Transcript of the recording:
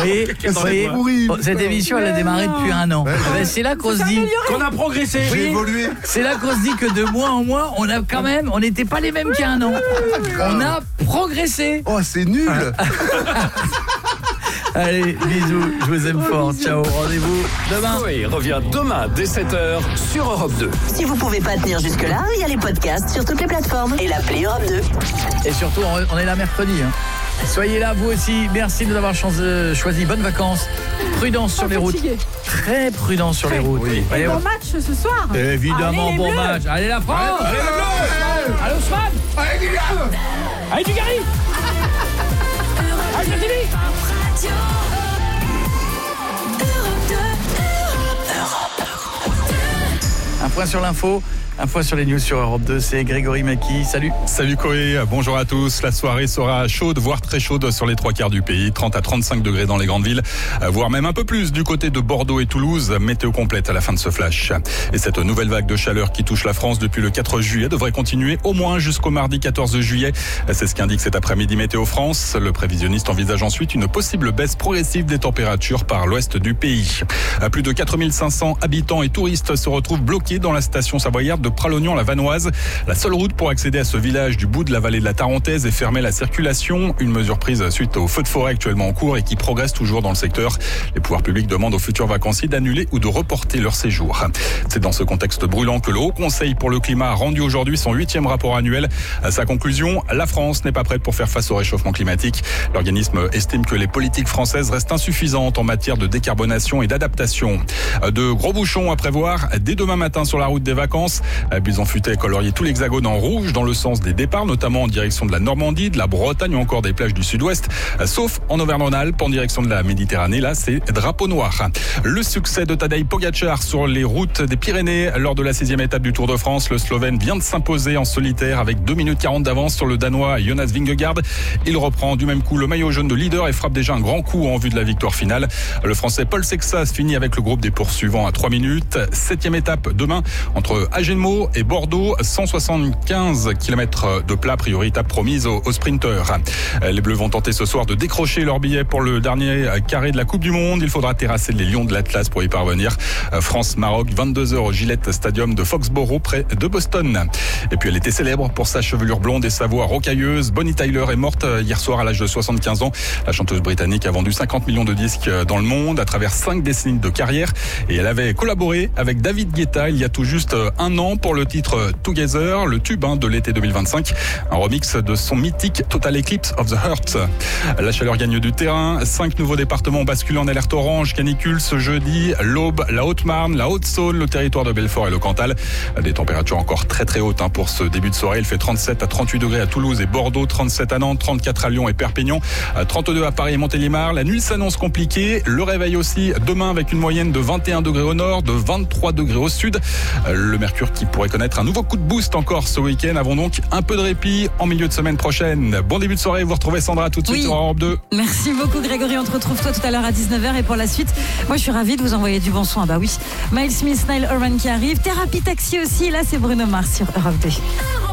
Vous voyez, cette émission, elle a démarré depuis 1 an. C'est là qu'on se dit qu'on a progressé. Oui, évolué. C'est là qu'on se dit que de mois en mois, on n'était pas les mêmes qu'il y a 1 an. On a progressé. Oh, c'est nul. Allez, bisous, je vous aime fort. Ciao, rendez-vous demain. Coé revient demain dès 7h sur Europe 2. Si vous pouvez pas tenir jusque-là, il y a les podcasts sur toutes les plateformes et l'appli Europe 2. Et surtout, on est là mercredi. Soyez là, vous aussi. Merci de nous avoir choisi. Bonnes vacances. Prudence sur les routes. Très prudence sur les routes. Oui. Et bon match ce soir. Évidemment, allez, bon match. Allez, la France. Allez, le bleu. Allez, Ousmane. Allez, Guillaume. Allez, du Gary. Allez, Nathalie. Un point sur l'info, un point sur les news sur Europe 2, c'est Grégory Maki. Salut. Salut Coé, bonjour à tous. La soirée sera chaude, voire très chaude sur les 3/4 du pays. 30 à 35 degrés dans les grandes villes, voire même un peu plus du côté de Bordeaux et Toulouse. Météo complète à la fin de ce flash. Et cette nouvelle vague de chaleur qui touche la France depuis le 4 juillet devrait continuer au moins jusqu'au mardi 14 juillet. C'est ce qu'indique cet après-midi Météo France. Le prévisionniste envisage ensuite une possible baisse progressive des températures par l'ouest du pays. Plus de 4500 habitants et touristes se retrouvent bloqués dans la station savoyarde de Pralognan-la-Vanoise. La seule route pour accéder à ce village du bout de la vallée de la Tarentaise est fermée à la circulation. Une mesure prise suite au feu de forêt actuellement en cours et qui progresse toujours dans le secteur. Les pouvoirs publics demandent aux futurs vacanciers d'annuler ou de reporter leur séjour. C'est dans ce contexte brûlant que le Haut Conseil pour le climat a rendu aujourd'hui son 8e rapport annuel. À sa conclusion, la France n'est pas prête pour faire face au réchauffement climatique. L'organisme estime que les politiques françaises restent insuffisantes en matière de décarbonation et d'adaptation. De gros bouchons à prévoir dès demain matin sur la route des vacances. Buisson-Futet colorier tout l'hexagone en rouge dans le sens des départs, notamment en direction de la Normandie, de la Bretagne ou encore des plages du sud-ouest, sauf en Auvergne-Rhône-Alpes en direction de la Méditerranée. Là, c'est drapeau noir. Le succès de Tadej Pogačar sur les routes des Pyrénées lors de la 6e étape du Tour de France. Le Slovène vient de s'imposer en solitaire avec 2 minutes 40 d'avance sur le Danois Jonas Vingegaard. Il reprend du même coup le maillot jaune de leader et frappe déjà un grand coup en vue de la victoire finale. Le Français Paul Sexas finit avec le groupe des poursuivants à 3 minutes. 7e étape demain entre Agenmo et Bordeaux, 175 km de plat, priori étape promise aux sprinteurs. Les Bleus vont tenter ce soir de décrocher leur billet pour le dernier carré de la Coupe du Monde. Il faudra terrasser les Lions de l'Atlas pour y parvenir. France-Maroc, 22h au Gillette Stadium de Foxborough, près de Boston. Et puis elle était célèbre pour sa chevelure blonde et sa voix rocailleuse. Bonnie Tyler est morte hier soir à l'âge de 75 ans. La chanteuse britannique a vendu 50 millions de disques dans le monde à travers 5 décennies de carrière. Et elle avait collaboré avec David Guetta il y a tout juste 1 an pour le titre Together, le tube de l'été 2025. Un remix de son mythique Total Eclipse of the Heart. La chaleur gagne du terrain. 5 nouveaux départements basculent en alerte orange canicule ce jeudi. L'Aube, la Haute-Marne, la Haute-Saône, le territoire de Belfort et le Cantal. Des températures encore très très hautes pour ce début de soirée. Il fait 37 à 38 degrés à Toulouse et Bordeaux, 37 à Nantes, 34 à Lyon et Perpignan, 32 à Paris et Montélimar. La nuit s'annonce compliquée. Le réveil aussi demain avec une moyenne de 21 degrés au nord, de 23 degrés au sud. Le mercure qui pourrait connaître un nouveau coup de boost encore ce week-end. Avons donc un peu de répit en milieu de semaine prochaine. Bon début de soirée. Vous retrouvez Sandra tout de suite sur Europe 2. Merci beaucoup Grégory. On te retrouve toi tout à l'heure à 19h et pour la suite, moi je suis ravie de vous envoyer du bon son. Bah oui, Miles Smith, Niall Horan qui arrive. Thérapie Taxi aussi. Là c'est Bruno Mars sur Europe 2.